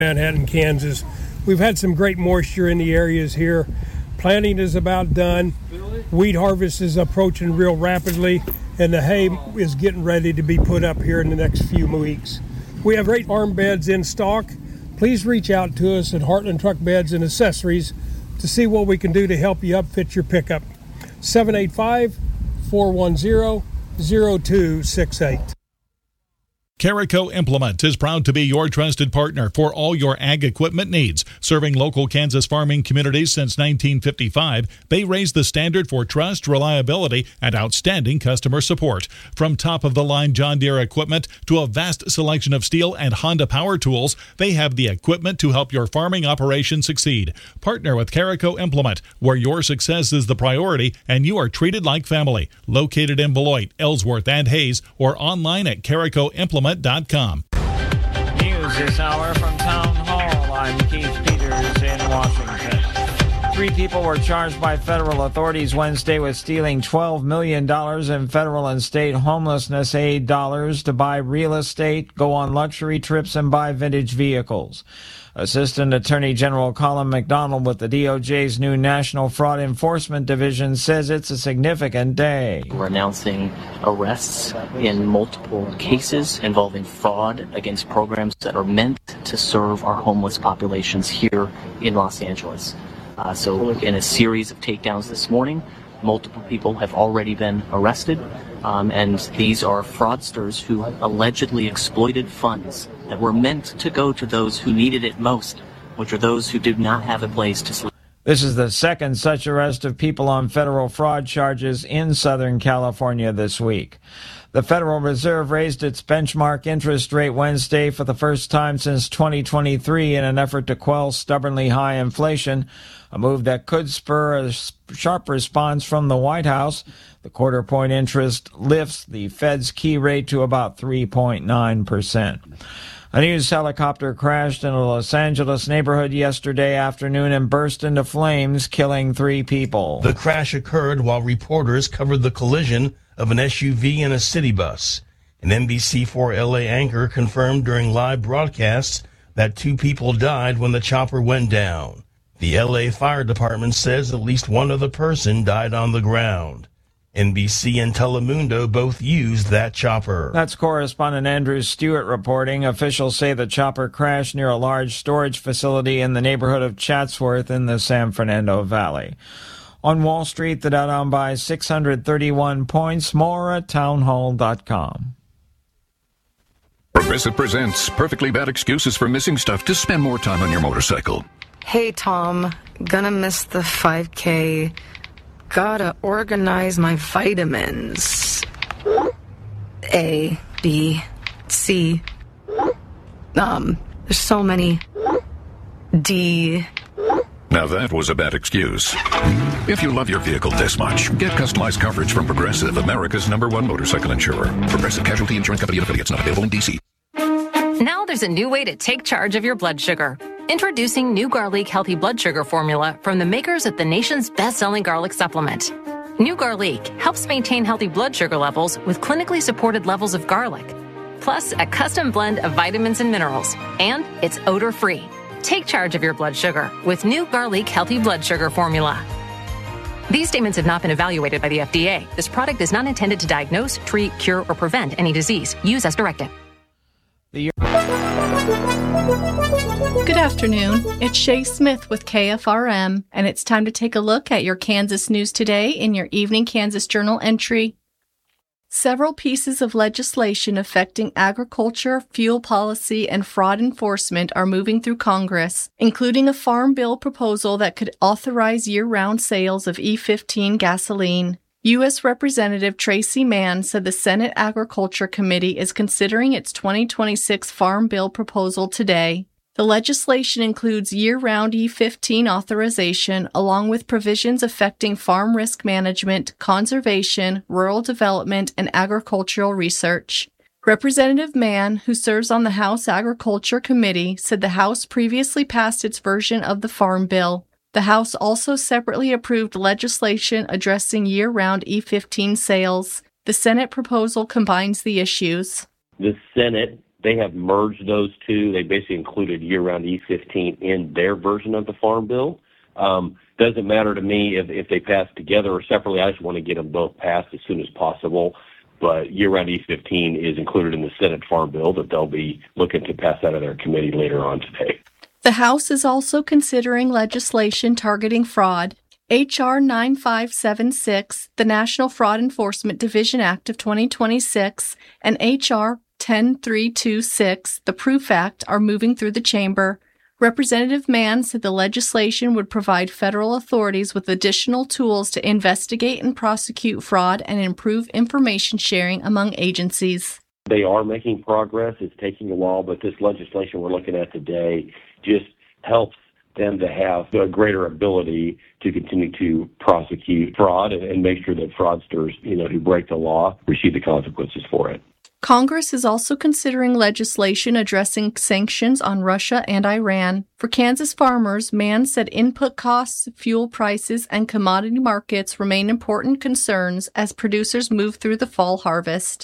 Manhattan, Kansas. We've had some great moisture in the areas here. Planting is about done. Wheat harvest is approaching real rapidly, and the hay is getting ready to be put up here in the next few weeks. We have great farm beds in stock. Please reach out to us at Heartland Truck Beds and Accessories to see what we can do to help you upfit your pickup. 785-410-0268. Carico Implement is proud to be your trusted partner for all your ag equipment needs. Serving local Kansas farming communities since 1955, they raise the standard for trust, reliability, and outstanding customer support. From top-of-the-line John Deere equipment to a vast selection of Steel and Honda power tools, they have the equipment to help your farming operation succeed. Partner with Carico Implement, where your success is the priority and you are treated like family. Located in Beloit, Ellsworth, and Hayes, or online at caricoimplement.com. News this hour from Town Hall. I'm Keith Peters in Washington. 3 people were charged by federal authorities Wednesday with stealing $12 million in federal and state homelessness aid dollars to buy real estate, go on luxury trips, and buy vintage vehicles. Assistant Attorney General Colin McDonald with the DOJ's new National Fraud Enforcement Division says it's a significant day. We're announcing arrests in multiple cases involving fraud against programs that are meant to serve our homeless populations here in Los Angeles. So in a series of takedowns this morning, multiple people have already been arrested, and these are fraudsters who allegedly exploited funds that were meant to go to those who needed it most, which are those who did not have a place to sleep. This is the second such arrest of people on federal fraud charges in Southern California this week. The Federal Reserve raised its benchmark interest rate Wednesday for the first time since 2023 in an effort to quell stubbornly high inflation, a move that could spur a sharp response from the White House. The quarter-point interest lifts the Fed's key rate to about 3.9%. A news helicopter crashed in a Los Angeles neighborhood yesterday afternoon and burst into flames, killing 3 people. The crash occurred while reporters covered the collision of an SUV and a city bus. An NBC4 LA anchor confirmed during live broadcasts that 2 people died when the chopper went down. The LA Fire Department says at least one other person died on the ground. NBC and Telemundo both used that chopper. That's correspondent Andrew Stewart reporting. Officials say the chopper crashed near a large storage facility in the neighborhood of Chatsworth in the San Fernando Valley. On Wall Street, the Dow down by 631 points. More at townhall.com. Progressive presents Perfectly Bad Excuses for Missing Stuff to spend more time on your motorcycle. Hey, Tom. Gonna miss the 5K. Gotta organize my vitamins. A, B, C. There's so many. D. Now that was a bad excuse. If you love your vehicle this much, get customized coverage from Progressive, America's #1 motorcycle insurer. Progressive Casualty Insurance Company and affiliates, not available in D.C. Now there's a new way to take charge of your blood sugar. Introducing new Garlic Healthy Blood Sugar Formula from the makers of the nation's best-selling garlic supplement. New Garlic helps maintain healthy blood sugar levels with clinically supported levels of garlic, plus a custom blend of vitamins and minerals, and it's odor-free. Take charge of your blood sugar with new Garlic Healthy Blood Sugar Formula. These statements have not been evaluated by the FDA. This product is not intended to diagnose, treat, cure, or prevent any disease. Use as directed. Good afternoon. It's Shay Smith with KFRM, and it's time to take a look at your Kansas news today in your Evening Kansas Journal entry. Several pieces of legislation affecting agriculture, fuel policy, and fraud enforcement are moving through Congress, including a farm bill proposal that could authorize year-round sales of E15 gasoline. U.S. Representative Tracy Mann said the Senate Agriculture Committee is considering its 2026 Farm Bill proposal today. The legislation includes year-round E15 authorization, along with provisions affecting farm risk management, conservation, rural development, and agricultural research. Representative Mann, who serves on the House Agriculture Committee, said the House previously passed its version of the Farm Bill. The House also separately approved legislation addressing year-round E15 sales. The Senate proposal combines the issues. The Senate They have merged those two. They basically included year-round E15 in their version of the Farm Bill. Doesn't matter to me if they pass together or separately. I just want to get them both passed as soon as possible. But year-round E15 is included in the Senate Farm Bill that they'll be looking to pass out of their committee later on today. The House is also considering legislation targeting fraud. H.R. 9576, the National Fraud Enforcement Division Act of 2026, and H.R. 10326, the Proof Act, are moving through the chamber. Representative Mann said the legislation would provide federal authorities with additional tools to investigate and prosecute fraud and improve information sharing among agencies. They are making progress. It's taking a while, but this legislation we're looking at today just helps them to have a greater ability to continue to prosecute fraud and make sure that fraudsters, who break the law, receive the consequences for it. Congress is also considering legislation addressing sanctions on Russia and Iran. For Kansas farmers, Mann said input costs, fuel prices, and commodity markets remain important concerns as producers move through the fall harvest.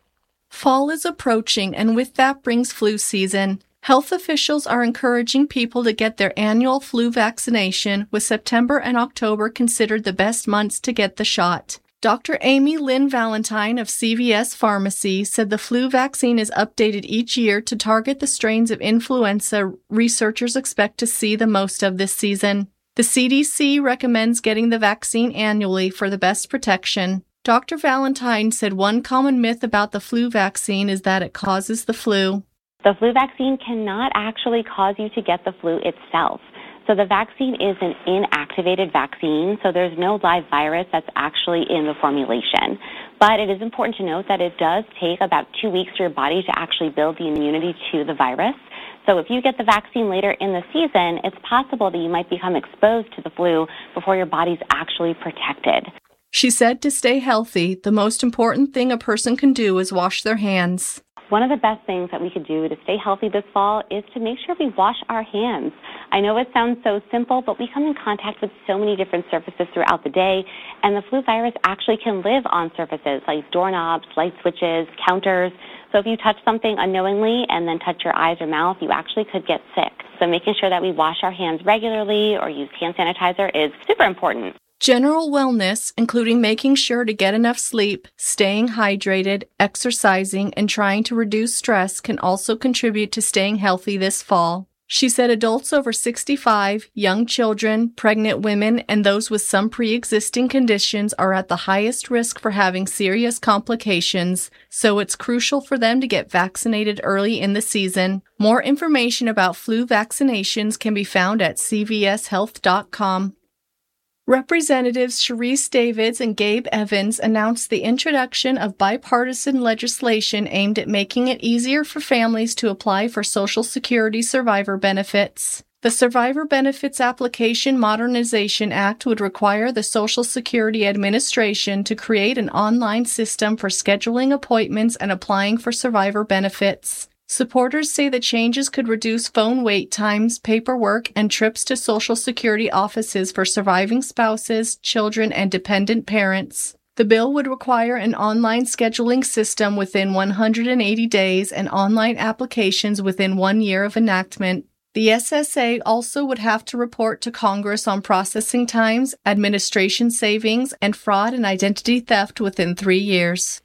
Fall is approaching, and with that brings flu season. Health officials are encouraging people to get their annual flu vaccination, with September and October considered the best months to get the shot. Dr. Amy Lynn Valentine of CVS Pharmacy said the flu vaccine is updated each year to target the strains of influenza researchers expect to see the most of this season. The CDC recommends getting the vaccine annually for the best protection. Dr. Valentine said one common myth about the flu vaccine is that it causes the flu. The flu vaccine cannot actually cause you to get the flu itself. So the vaccine is an inactivated vaccine, so there's no live virus that's actually in the formulation. But it is important to note that it does take about 2 weeks for your body to actually build the immunity to the virus. So if you get the vaccine later in the season, it's possible that you might become exposed to the flu before your body's actually protected. She said to stay healthy, the most important thing a person can do is wash their hands. One of the best things that we could do to stay healthy this fall is to make sure we wash our hands. I know it sounds so simple, but we come in contact with so many different surfaces throughout the day, and the flu virus actually can live on surfaces like doorknobs, light switches, counters. So if you touch something unknowingly and then touch your eyes or mouth, you actually could get sick. So making sure that we wash our hands regularly or use hand sanitizer is super important. General wellness, including making sure to get enough sleep, staying hydrated, exercising, and trying to reduce stress, can also contribute to staying healthy this fall. She said adults over 65, young children, pregnant women, and those with some pre-existing conditions are at the highest risk for having serious complications, so it's crucial for them to get vaccinated early in the season. More information about flu vaccinations can be found at cvshealth.com. Representatives Sharice Davids and Gabe Evans announced the introduction of bipartisan legislation aimed at making it easier for families to apply for Social Security survivor benefits. The Survivor Benefits Application Modernization Act would require the Social Security Administration to create an online system for scheduling appointments and applying for survivor benefits. Supporters say the changes could reduce phone wait times, paperwork, and trips to Social Security offices for surviving spouses, children, and dependent parents. The bill would require an online scheduling system within 180 days and online applications within 1 year of enactment. The SSA also would have to report to Congress on processing times, administration savings, and fraud and identity theft within 3 years.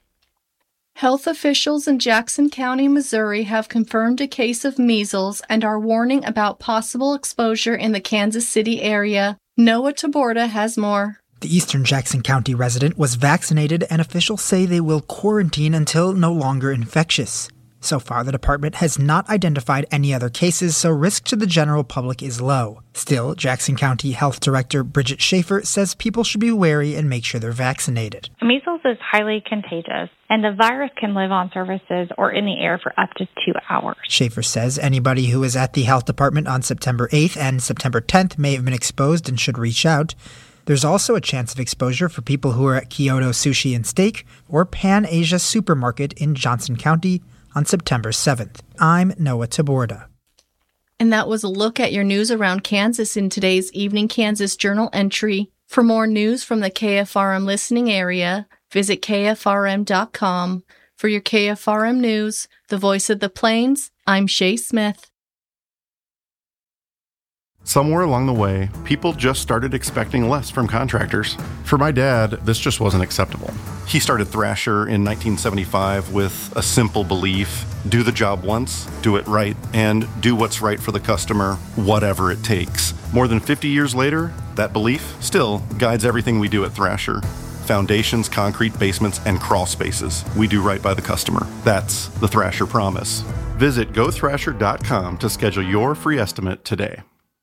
Health officials in Jackson County, Missouri have confirmed a case of measles and are warning about possible exposure in the Kansas City area. Noah Taborda has more. The Eastern Jackson County resident was vaccinated, and officials say they will quarantine until no longer infectious. So far, the department has not identified any other cases, so risk to the general public is low. Still, Jackson County Health Director Bridget Schaefer says people should be wary and make sure they're vaccinated. Measles is highly contagious, and the virus can live on surfaces or in the air for up to 2 hours. Schaefer says anybody who was at the health department on September 8th and September 10th may have been exposed and should reach out. There's also a chance of exposure for people who are at Kyoto Sushi and Steak or Pan Asia Supermarket in Johnson County on September 7th. I'm Noah Taborda. And that was a look at your news around Kansas in today's Evening Kansas Journal entry. For more news from the KFRM listening area, visit KFRM.com. For your KFRM News, the voice of the Plains, I'm Shay Smith. Somewhere along the way, people just started expecting less from contractors. For my dad, this just wasn't acceptable. He started Thrasher in 1975 with a simple belief: do the job once, do it right, and do what's right for the customer, whatever it takes. More than 50 years later, that belief still guides everything we do at Thrasher. Foundations, concrete, basements, and crawl spaces. We do right by the customer. That's the Thrasher promise. Visit gothrasher.com to schedule your free estimate today.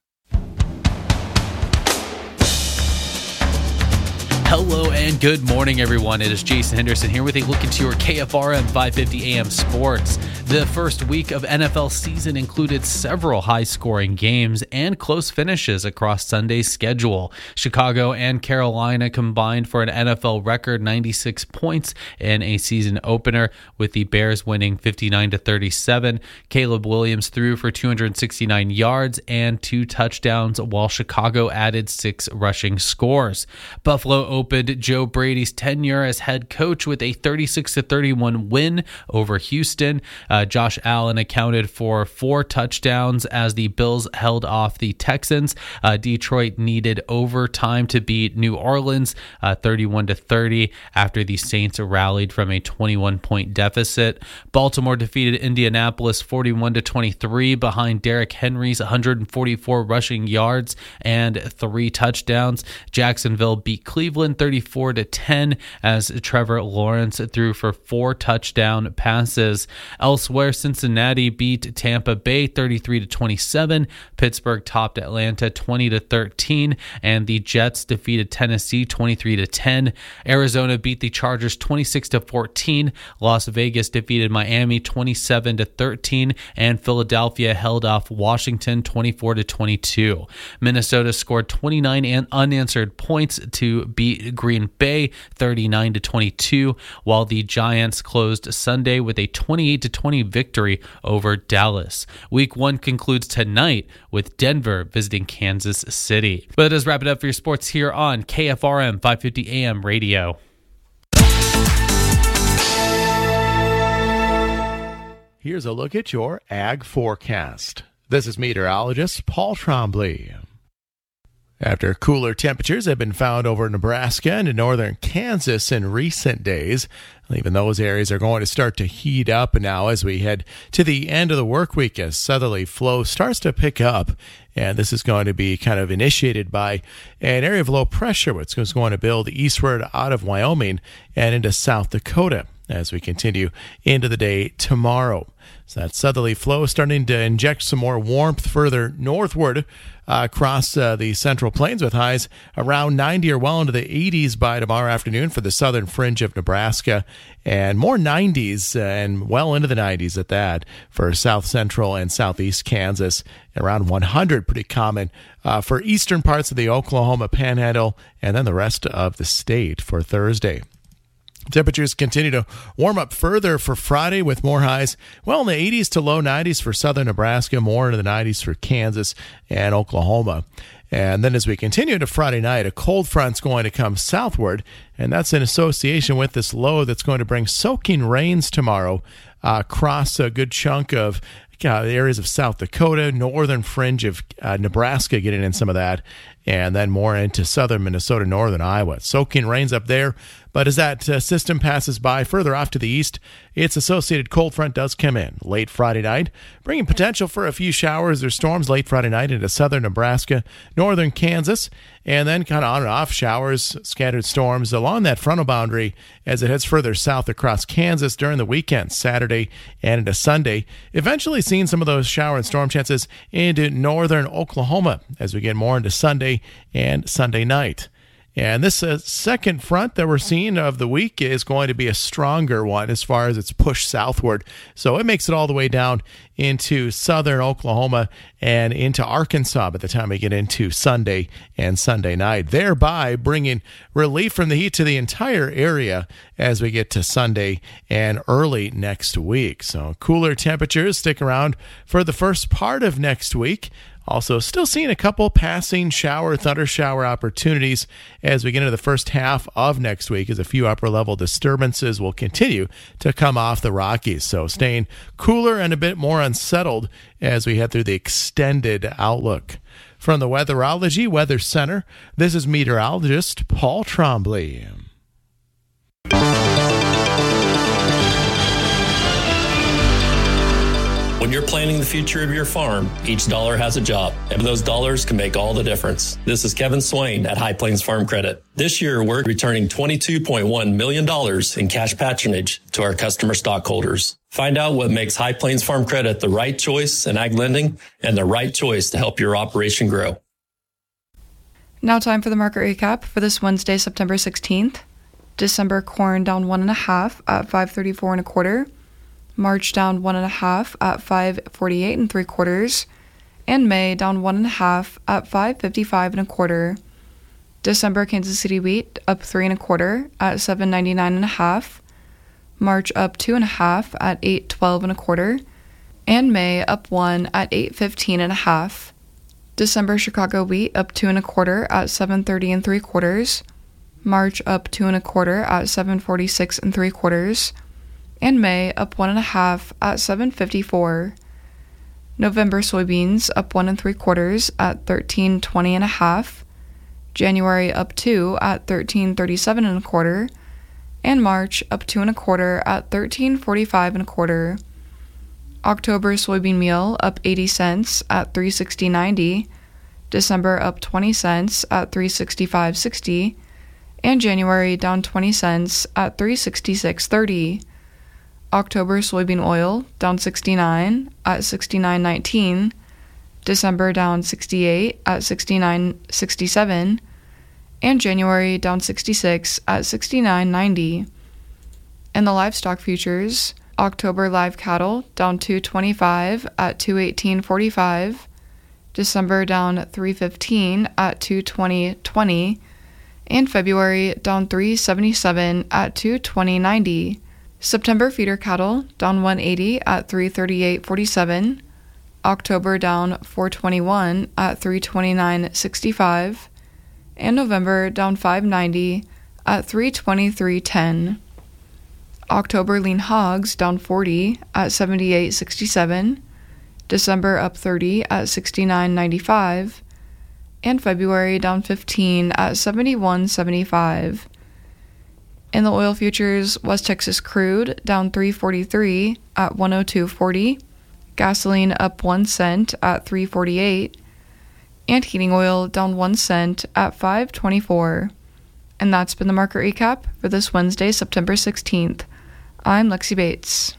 Hello and good morning, everyone. It is Jason Henderson here with a look into your KFRM 550 AM sports. The first week of NFL season included several high-scoring games and close finishes across Sunday's schedule. Chicago and Carolina combined for an NFL record 96 points in a season opener, with the Bears winning 59-37. Caleb Williams threw for 269 yards and 2 touchdowns, while Chicago added 6 rushing scores. Buffalo opened Joe Brady's tenure as head coach with a 36-31 win over Houston. Josh Allen accounted for 4 touchdowns as the Bills held off the Texans. Detroit needed overtime to beat New Orleans 31-30 after the Saints rallied from a 21-point deficit. Baltimore defeated Indianapolis 41-23 behind Derrick Henry's 144 rushing yards and 3 touchdowns. Jacksonville beat Cleveland 34-10 as Trevor Lawrence threw for 4 touchdown passes. Elsewhere, Cincinnati beat Tampa Bay 33-27. Pittsburgh topped Atlanta 20-13, and the Jets defeated Tennessee 23-10. Arizona beat the Chargers 26-14. Las Vegas defeated Miami 27-13, and Philadelphia held off Washington 24-22. Minnesota scored 29 unanswered points to beat Green Bay 39-22, while the Giants closed Sunday with a 28-20 victory over Dallas. Week 1 concludes tonight with Denver visiting Kansas City. But that does wrap it up for your sports here on KFRM 550 AM radio. Here's a look at your ag forecast. This is meteorologist Paul Trombley. After cooler temperatures have been found over Nebraska and in northern Kansas in recent days, even those areas are going to start to heat up now as we head to the end of the work week as southerly flow starts to pick up. And this is going to be kind of initiated by an area of low pressure, which is going to build eastward out of Wyoming and into South Dakota as we continue into the day tomorrow. So that southerly flow is starting to inject some more warmth further northward across the central plains, with highs around 90 or well into the 80s by tomorrow afternoon for the southern fringe of Nebraska, and more 90s and well into the 90s at that for south central and southeast Kansas. Around 100 pretty common for eastern parts of the Oklahoma Panhandle and then the rest of the state for Thursday. Temperatures continue to warm up further for Friday with more highs well in the 80s to low 90s for southern Nebraska, more into the 90s for Kansas and Oklahoma. And then as we continue to Friday night, a cold front's going to come southward, and that's in association with this low that's going to bring soaking rains tomorrow across a good chunk of the areas of South Dakota, northern fringe of Nebraska getting in some of that, and then more into southern Minnesota, northern Iowa. Soaking rains up there, but as that system passes by further off to the east, its associated cold front does come in late Friday night, bringing potential for a few showers or storms late Friday night into southern Nebraska, northern Kansas, and then kind of on and off showers, scattered storms along that frontal boundary as it heads further south across Kansas during the weekend, Saturday and into Sunday. Eventually seeing some of those shower and storm chances into northern Oklahoma as we get more into Sunday and Sunday night. And this second front that we're seeing of the week is going to be a stronger one as far as its push southward. So it makes it all the way down into southern Oklahoma and into Arkansas by the time we get into Sunday and Sunday night, thereby bringing relief from the heat to the entire area as we get to Sunday and early next week. So cooler temperatures stick around for the first part of next week. Also, still seeing a couple passing thunder shower opportunities as we get into the first half of next week, as a few upper-level disturbances will continue to come off the Rockies. So staying cooler and a bit more unsettled as we head through the extended outlook. From the Weatherology Weather Center, this is meteorologist Paul Trombley. When you're planning the future of your farm, each dollar has a job, and those dollars can make all the difference. This is Kevin Swain at High Plains Farm Credit. This year, we're returning $22.1 million in cash patronage to our customer stockholders. Find out what makes High Plains Farm Credit the right choice in ag lending and the right choice to help your operation grow. Now time for the market recap for this Wednesday, September 16th. December corn down 1.5 at $5.34 1/4. March down 1.5 at $5.48 3/4, and May down 1.5 at $5.55 1/4. December Kansas City wheat up 3 1/4 at $7.99 1/2. March up 2.5 at $8.12 1/4, and May up 1 at $8.15 1/2. December Chicago wheat up 2 1/4 at $7.30 3/4. March up 2 1/4 at $7.46 3/4. And May up 1.5 at $7.54. November soybeans up 1 3/4 at $13.20 1/2. January up 2 at $13.37 1/4, and March up 2 1/4 at $13.45 1/4. October soybean meal up 80 cents at $3.60.90. December up 20 cents at $3.65.60, and January down 20 cents at $3.66.30. October soybean oil down 69 at $69.19, December down 68 at $69.67, and January down 66 at $69.90. In the livestock futures, October live cattle down 225 at $218.45, December down 315 at $220.20, and February down 377 at $220.90. September feeder cattle down 180 at $338.47, October down 421 at $329.65, and November down 590 at $323.10. October lean hogs down 40 at $78.67, December up 30 at $69.95, and February down 15 at $71.75. In the oil futures, West Texas crude down $3.43 at $102.40, gasoline up 1 cent at $3.48, and heating oil down 1 cent at $5.24. And that's been the market recap for this Wednesday, September 16th. I'm Lexi Bates.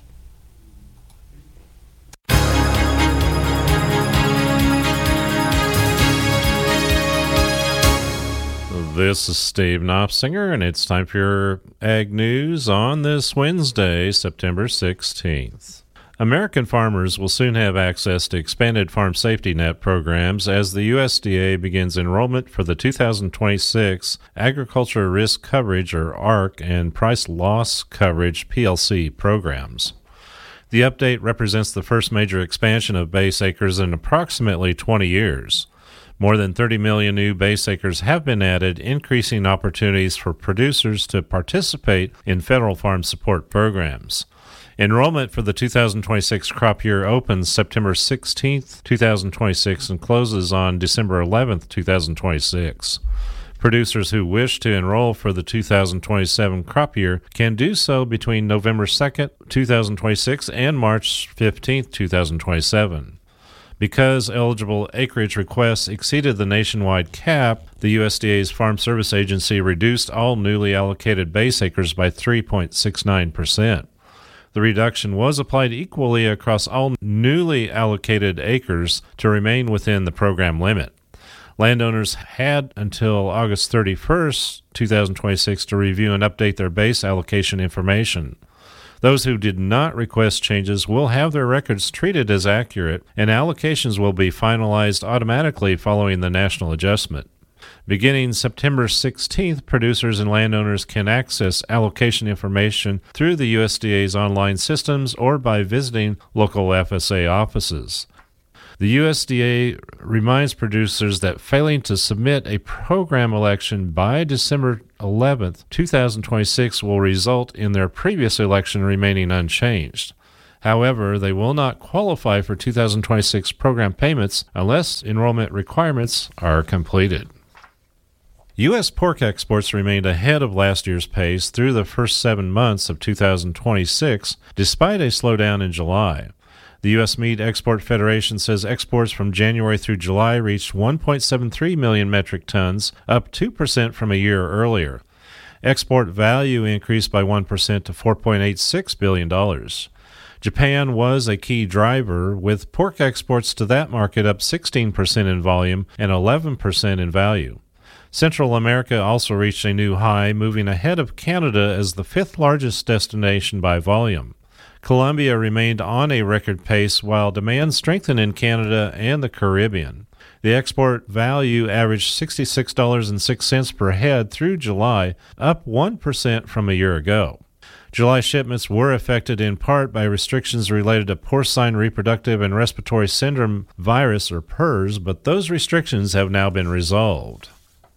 This is Steve Knopfsinger, and it's time for your Ag News on this Wednesday, September 16th. American farmers will soon have access to expanded farm safety net programs as the USDA begins enrollment for the 2026 Agriculture Risk Coverage, or ARC, and Price Loss Coverage, PLC, programs. The update represents the first major expansion of base acres in approximately 20 years. More than 30 million new base acres have been added, increasing opportunities for producers to participate in federal farm support programs. Enrollment for the 2026 crop year opens September 16, 2026, and closes on December 11, 2026. Producers who wish to enroll for the 2027 crop year can do so between November 2, 2026 and March 15, 2027. Because eligible acreage requests exceeded the nationwide cap, the USDA's Farm Service Agency reduced all newly allocated base acres by 3.69%. The reduction was applied equally across all newly allocated acres to remain within the program limit. Landowners had until August 31, 2026 to review and update their base allocation information. Those who did not request changes will have their records treated as accurate, and allocations will be finalized automatically following the national adjustment. Beginning September 16th, producers and landowners can access allocation information through the USDA's online systems or by visiting local FSA offices. The USDA reminds producers that failing to submit a program election by December 11th, 2026 will result in their previous election remaining unchanged. However, they will not qualify for 2026 program payments unless enrollment requirements are completed. U.S. pork exports remained ahead of last year's pace through the first 7 months of 2026, despite a slowdown in July. The U.S. Meat Export Federation says exports from January through July reached 1.73 million metric tons, up 2% from a year earlier. Export value increased by 1% to $4.86 billion. Japan was a key driver, with pork exports to that market up 16% in volume and 11% in value. Central America also reached a new high, moving ahead of Canada as the fifth largest destination by volume. Colombia remained on a record pace while demand strengthened in Canada and the Caribbean. The export value averaged $66.06 per head through July, up 1% from a year ago. July shipments were affected in part by restrictions related to porcine reproductive and respiratory syndrome virus, or PRRS, but those restrictions have now been resolved.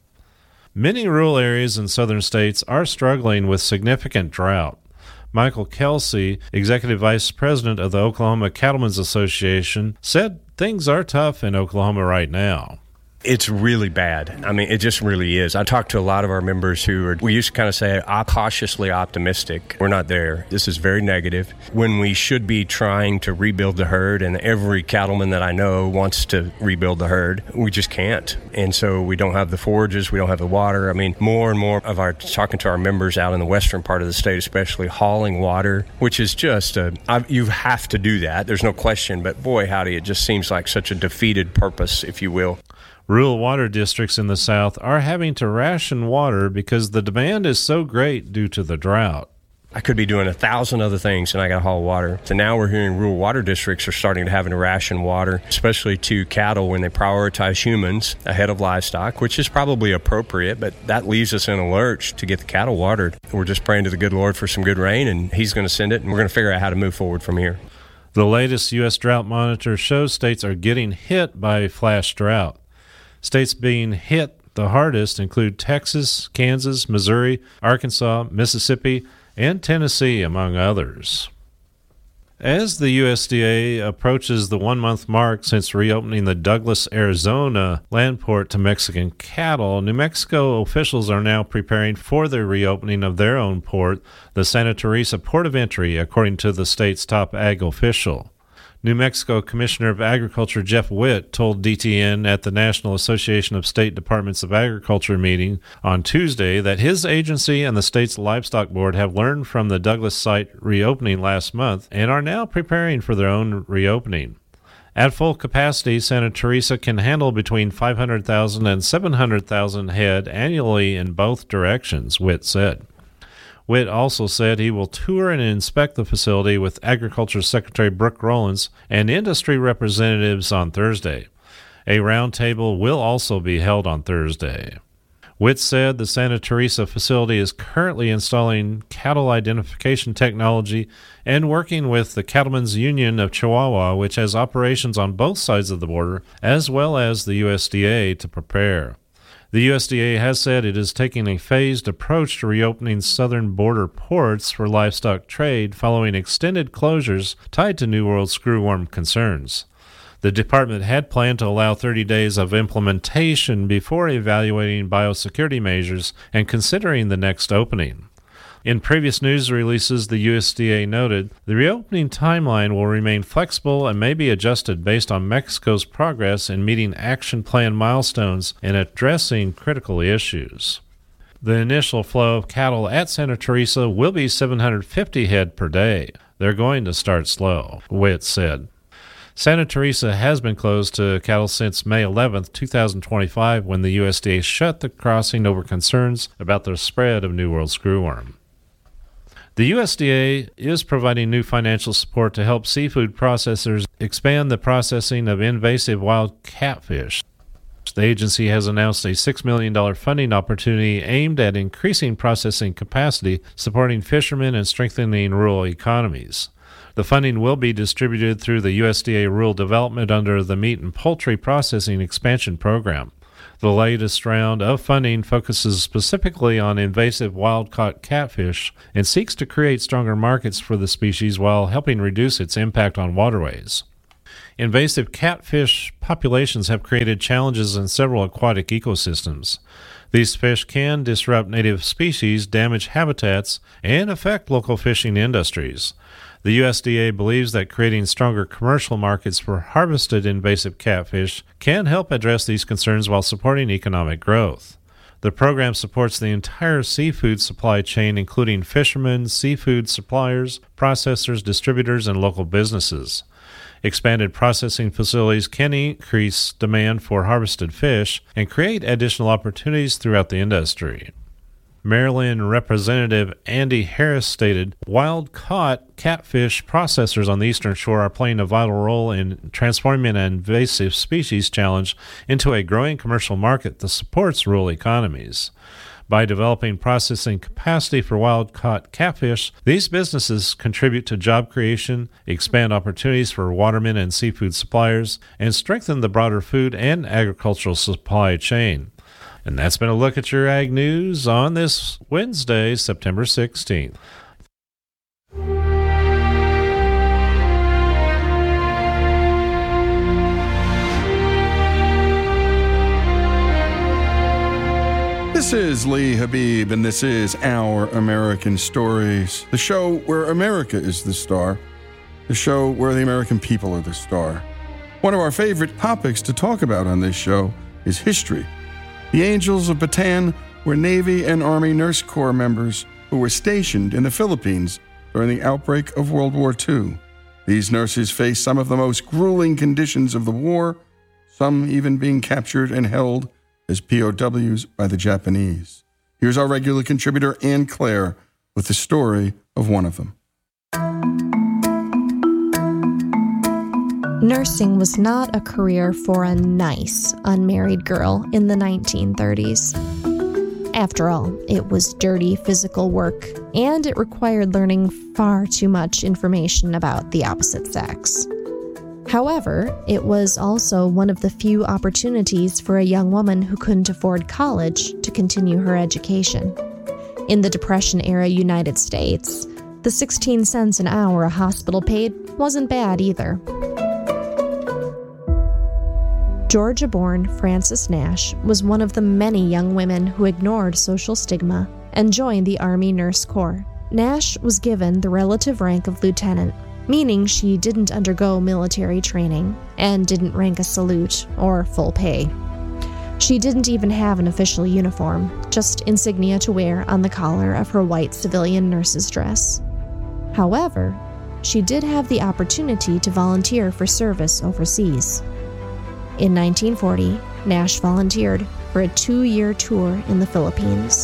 Many rural areas in southern states are struggling with significant drought. Michael Kelsey, Executive Vice President of the Oklahoma Cattlemen's Association, said things are tough in Oklahoma right now. It's really bad. I mean, it just really is. I talked to a lot of our members we used to kind of say, cautiously optimistic. We're not there. This is very negative. When we should be trying to rebuild the herd, and every cattleman that I know wants to rebuild the herd, we just can't. And so we don't have the forages, we don't have the water. I mean, more and more of talking to our members out in the western part of the state, especially hauling water, which is just, you have to do that. There's no question. But boy, howdy, it just seems like such a defeated purpose, if you will. Rural water districts in the South are having to ration water because the demand is so great due to the drought. I could be doing 1,000 other things and I got to haul water. So now we're hearing rural water districts are starting to having to ration water, especially to cattle when they prioritize humans ahead of livestock, which is probably appropriate, but that leaves us in a lurch to get the cattle watered. We're just praying to the good Lord for some good rain, and He's going to send it, and we're going to figure out how to move forward from here. The latest U.S. Drought Monitor shows states are getting hit by flash drought. States being hit the hardest include Texas, Kansas, Missouri, Arkansas, Mississippi, and Tennessee, among others. As the USDA approaches the 1-month mark since reopening the Douglas, Arizona land port to Mexican cattle, New Mexico officials are now preparing for the reopening of their own port, the Santa Teresa Port of Entry, according to the state's top ag official. New Mexico Commissioner of Agriculture Jeff Witt told DTN at the National Association of State Departments of Agriculture meeting on Tuesday that his agency and the state's livestock board have learned from the Douglas site reopening last month and are now preparing for their own reopening. At full capacity, Santa Teresa can handle between 500,000 and 700,000 head annually in both directions, Witt said. Witt also said he will tour and inspect the facility with Agriculture Secretary Brooke Rollins and industry representatives on Thursday. A roundtable will also be held on Thursday. Witt said the Santa Teresa facility is currently installing cattle identification technology and working with the Cattlemen's Union of Chihuahua, which has operations on both sides of the border, as well as the USDA, to prepare. The USDA has said it is taking a phased approach to reopening southern border ports for livestock trade following extended closures tied to New World screwworm concerns. The department had planned to allow 30 days of implementation before evaluating biosecurity measures and considering the next opening. In previous news releases, the USDA noted the reopening timeline will remain flexible and may be adjusted based on Mexico's progress in meeting action plan milestones and addressing critical issues. The initial flow of cattle at Santa Teresa will be 750 head per day. They're going to start slow, Witt said. Santa Teresa has been closed to cattle since May 11, 2025, when the USDA shut the crossing over concerns about the spread of New World screwworm. The USDA is providing new financial support to help seafood processors expand the processing of invasive wild catfish. The agency has announced a $6 million funding opportunity aimed at increasing processing capacity, supporting fishermen, and strengthening rural economies. The funding will be distributed through the USDA Rural Development under the Meat and Poultry Processing Expansion Program. The latest round of funding focuses specifically on invasive wild-caught catfish and seeks to create stronger markets for the species while helping reduce its impact on waterways. Invasive catfish populations have created challenges in several aquatic ecosystems. These fish can disrupt native species, damage habitats, and affect local fishing industries. The USDA believes that creating stronger commercial markets for harvested invasive catfish can help address these concerns while supporting economic growth. The program supports the entire seafood supply chain, including fishermen, seafood suppliers, processors, distributors, and local businesses. Expanded processing facilities can increase demand for harvested fish and create additional opportunities throughout the industry. Maryland Representative Andy Harris stated, "Wild-caught catfish processors on the Eastern Shore are playing a vital role in transforming an invasive species challenge into a growing commercial market that supports rural economies. By developing processing capacity for wild-caught catfish, these businesses contribute to job creation, expand opportunities for watermen and seafood suppliers, and strengthen the broader food and agricultural supply chain." And that's been a look at your Ag News on this Wednesday, September 16th. This is Lee Habib, and this is Our American Stories, the show where America is the star, the show where the American people are the star. One of our favorite topics to talk about on this show is history. The Angels of Bataan were Navy and Army Nurse Corps members who were stationed in the Philippines during the outbreak of World War II. These nurses faced some of the most grueling conditions of the war, some even being captured and held as POWs by the Japanese. Here's our regular contributor, Ann Clare, with the story of one of them. Nursing was not a career for a nice, unmarried girl in the 1930s. After all, it was dirty physical work, and it required learning far too much information about the opposite sex. However, it was also one of the few opportunities for a young woman who couldn't afford college to continue her education. In the Depression-era United States, the 16 cents an hour a hospital paid wasn't bad either. Georgia-born Frances Nash was one of the many young women who ignored social stigma and joined the Army Nurse Corps. Nash was given the relative rank of lieutenant, meaning she didn't undergo military training and didn't rank a salute or full pay. She didn't even have an official uniform, just insignia to wear on the collar of her white civilian nurse's dress. However, she did have the opportunity to volunteer for service overseas. In 1940, Nash volunteered for a 2-year tour in the Philippines.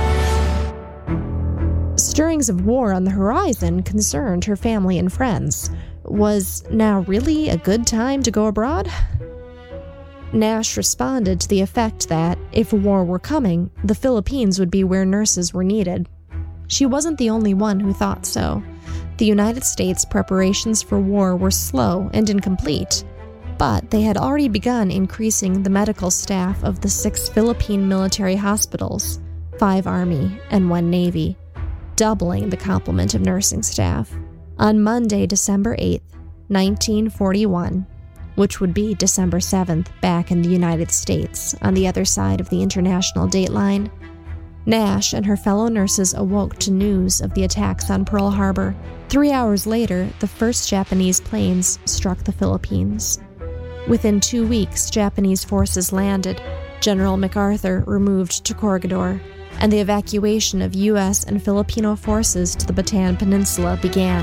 Stirrings of war on the horizon concerned her family and friends. Was now really a good time to go abroad? Nash responded to the effect that, if war were coming, the Philippines would be where nurses were needed. She wasn't the only one who thought so. The United States' preparations for war were slow and incomplete, but they had already begun increasing the medical staff of the 6 Philippine military hospitals, 5 Army and 1 Navy, doubling the complement of nursing staff. On Monday, December 8th, 1941, which would be December 7th back in the United States on the other side of the international dateline, Nash and her fellow nurses awoke to news of the attacks on Pearl Harbor. 3 hours later, the first Japanese planes struck the Philippines. Within 2 weeks, Japanese forces landed, General MacArthur removed to Corregidor, and the evacuation of U.S. and Filipino forces to the Bataan Peninsula began.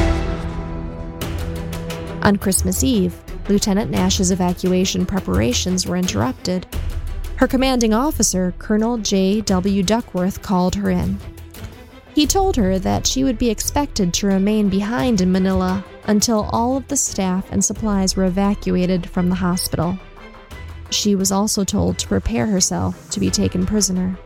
On Christmas Eve, Lieutenant Nash's evacuation preparations were interrupted. Her commanding officer, Colonel J.W. Duckworth, called her in. He told her that she would be expected to remain behind in Manila until all of the staff and supplies were evacuated from the hospital. She was also told to prepare herself to be taken prisoner.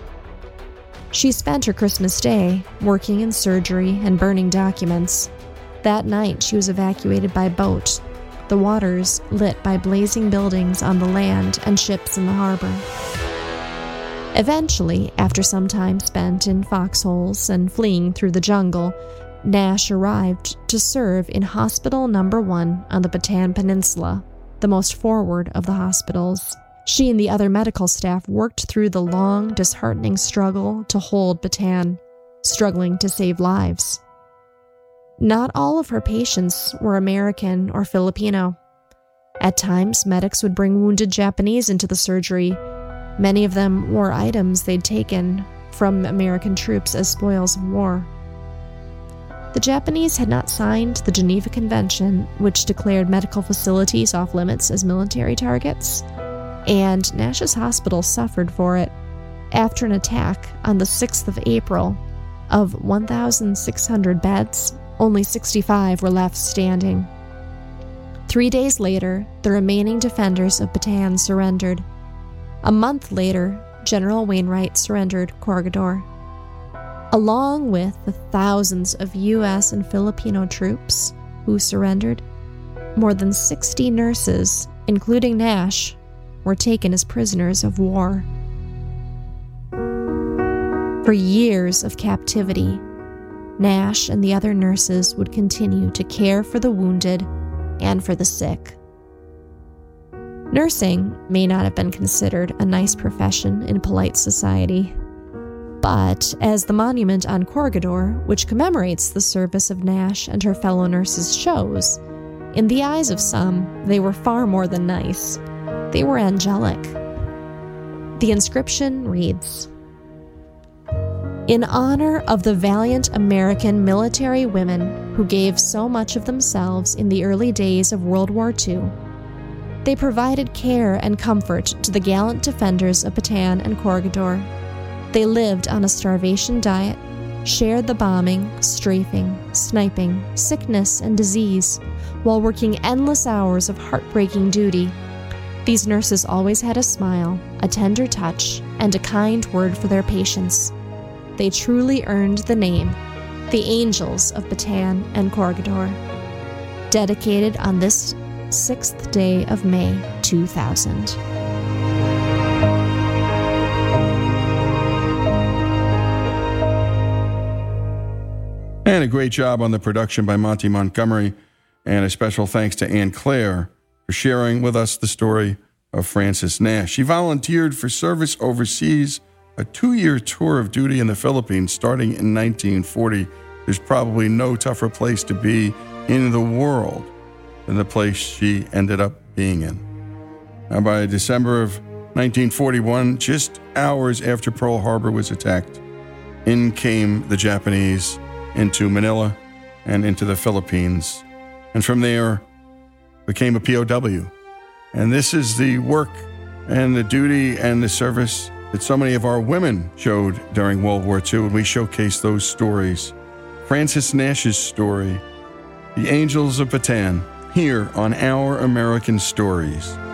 She spent her Christmas Day working in surgery and burning documents. That night, she was evacuated by boat, the waters lit by blazing buildings on the land and ships in the harbor. Eventually, after some time spent in foxholes and fleeing through the jungle, Nash arrived to serve in Hospital No. 1 on the Bataan Peninsula, the most forward of the hospitals. She and the other medical staff worked through the long, disheartening struggle to hold Bataan, struggling to save lives. Not all of her patients were American or Filipino. At times, medics would bring wounded Japanese into the surgery. Many of them wore items they'd taken from American troops as spoils of war. The Japanese had not signed the Geneva Convention, which declared medical facilities off limits as military targets, and Nash's hospital suffered for it. After an attack on the 6th of April, of 1,600 beds, only 65 were left standing. 3 days later, the remaining defenders of Bataan surrendered. A month later, General Wainwright surrendered Corregidor. Along with the thousands of U.S. and Filipino troops who surrendered, more than 60 nurses, including Nash, were taken as prisoners of war. For years of captivity, Nash and the other nurses would continue to care for the wounded and for the sick. Nursing may not have been considered a nice profession in polite society, but as the monument on Corregidor, which commemorates the service of Nash and her fellow nurses, shows, in the eyes of some, they were far more than nice. They were angelic. The inscription reads, "In honor of the valiant American military women who gave so much of themselves in the early days of World War II, they provided care and comfort to the gallant defenders of Bataan and Corregidor. They lived on a starvation diet, shared the bombing, strafing, sniping, sickness, and disease, while working endless hours of heartbreaking duty. These nurses always had a smile, a tender touch, and a kind word for their patients. They truly earned the name, the Angels of Bataan and Corregidor." Dedicated on this 6th day of May, 2000. And a great job on the production by Monty Montgomery, and a special thanks to Anne Claire for sharing with us the story of Frances Nash. She volunteered for service overseas, a 2-year tour of duty in the Philippines starting in 1940. There's probably no tougher place to be in the world than the place she ended up being in. Now, by December of 1941, just hours after Pearl Harbor was attacked, in came the Japanese into Manila and into the Philippines, and from there became a POW. And this is the work and the duty and the service that so many of our women showed during World War II, and we showcase those stories. Frances Nash's story, The Angels of Bataan, here on Our American Stories.